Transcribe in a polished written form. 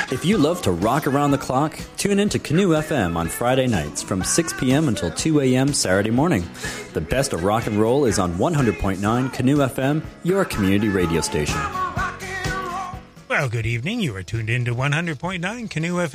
If you love to rock around the clock, tune in to Canoe FM on Friday nights from 6 p.m. until 2 a.m. Saturday morning. The best of rock and roll is on 100.9 Canoe FM, your community radio station. Well, good evening. You are tuned in to 100.9 Canoe FM.